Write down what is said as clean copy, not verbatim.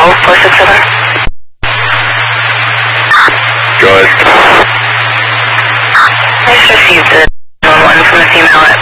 467. Go ahead. I just received a 1 from a female at